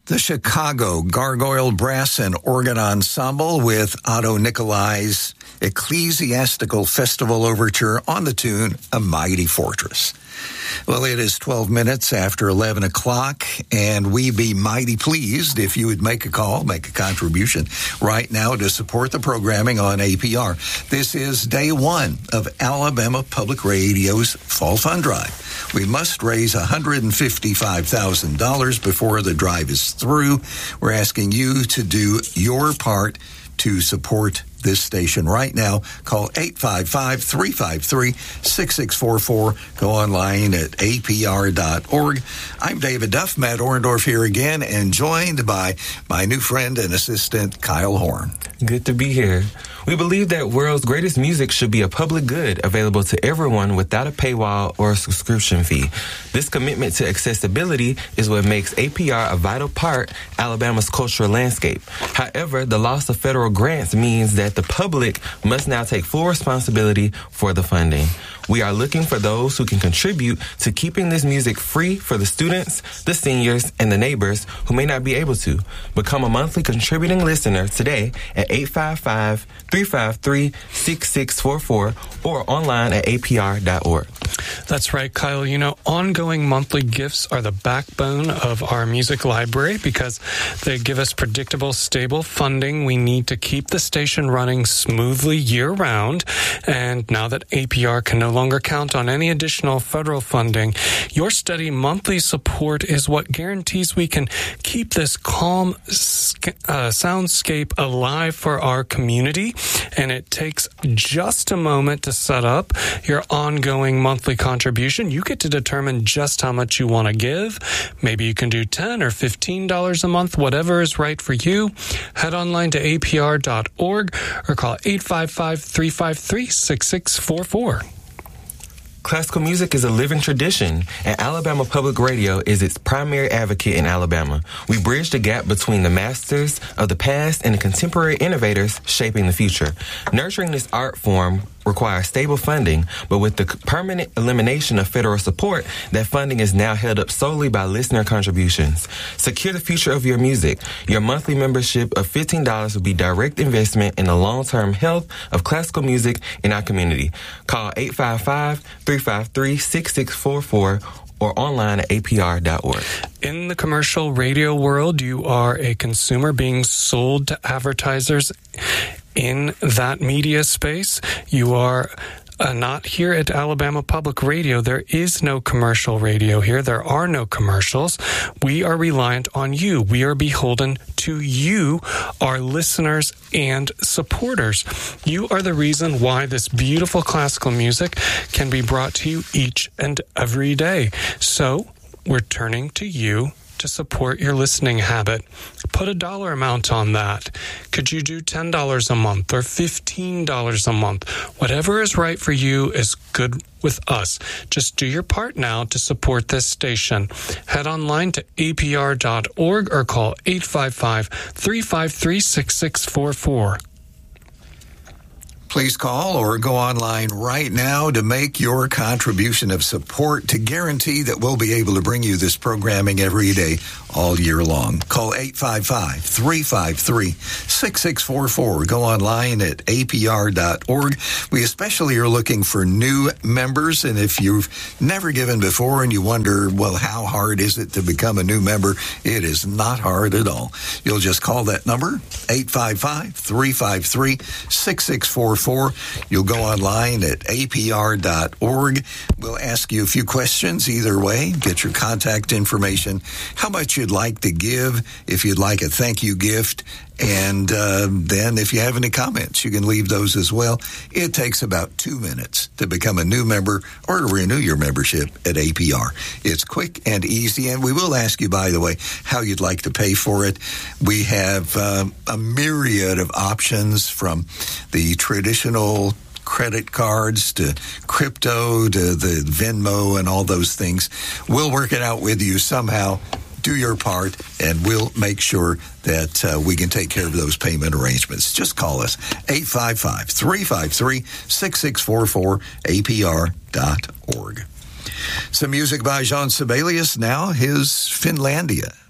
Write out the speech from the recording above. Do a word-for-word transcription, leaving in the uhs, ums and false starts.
The Chicago Gargoyle Brass and Organ Ensemble with Otto Nicolai's Ecclesiastical Festival Overture on the tune A Mighty Fortress. Well, it is twelve minutes after eleven o'clock, and we'd be mighty pleased if you would make a call, make a contribution right now to support the programming on A P R. This is day one of Alabama Public Radio's Fall Fund Drive. We must raise one hundred fifty-five thousand dollars before the drive is through. We're asking you to do your part to support this station right now. Call eight five five, three five three, six six four four. Go online at A P R dot org. I'm David Duff, Matt Orndorff here again, and joined by my new friend and assistant, Kyle Horn. Good to be here. We believe that world's greatest music should be a public good available to everyone without a paywall or a subscription fee. This commitment to accessibility is what makes A P R a vital part of Alabama's cultural landscape. However, the loss of federal grants means that the public must now take full responsibility for the funding. We are looking for those who can contribute to keeping this music free for the students, the seniors, and the neighbors who may not be able to. Become a monthly contributing listener today at eight five five, three five three, six six four four or online at A P R dot org. That's right, Kyle. You know, ongoing monthly gifts are the backbone of our music library because they give us predictable, stable funding we need to keep the station running smoothly year-round. And now that A P R can no longer count on any additional federal funding, your steady monthly support is what guarantees we can keep this calm uh, soundscape alive for our community. And it takes just a moment to set up your ongoing monthly contribution. You get to determine just how much you want to give. Maybe you can do ten dollars or fifteen dollars a month, whatever is right for you. Head online to A P R dot org or call eight five five, three five three, six six four four. Classical music is a living tradition, and Alabama Public Radio is its primary advocate in Alabama. We bridge the gap between the masters of the past and the contemporary innovators shaping the future. Nurturing this art form requires stable funding, but with the permanent elimination of federal support, that funding is now held up solely by listener contributions. Secure the future of your music. Your monthly membership of fifteen dollars will be direct investment in the long-term health of classical music in our community. Call eight five five, three five three, six six four four or online at A P R dot org. In the commercial radio world, you are a consumer being sold to advertisers in that media space. You are uh, not here at Alabama Public Radio. There is no commercial radio here. There are no commercials. We are reliant on you. We are beholden to you, our listeners and supporters. You are the reason why this beautiful classical music can be brought to you each and every day. So we're turning to you to support your listening habit. Put a dollar amount on that. Could you do ten dollars a month or fifteen dollars a month? Whatever is right for you is good with us. Just do your part now to support this station. Head online to A P R dot org or call eight five five, three five three, six six four four. Please call or go online right now to make your contribution of support to guarantee that we'll be able to bring you this programming every day, all year long. Call eight five five, three five three, six six four four. Go online at A P R dot org. We especially are looking for new members, and if you've never given before and you wonder, well, how hard is it to become a new member? It is not hard at all. You'll just call that number, eight five five, three five three, six six four four. You'll go online at A P R dot org. We'll ask you a few questions either way, get your contact information, how much you'd like to give, if you'd like a thank you gift, and uh, then if you have any comments, you can leave those as well. It takes about two minutes to become a new member or to renew your membership at A P R. It's quick and easy, and we will ask you, by the way, how you'd like to pay for it. We have uh, a myriad of options, from the traditional credit cards to crypto to the Venmo and all those things. We'll work it out with you somehow. Do your part, and we'll make sure that uh, we can take care of those payment arrangements. Just call us, eight five five, three five three, six six four four, A P R dot org. Some music by Jean Sibelius now, his Finlandia.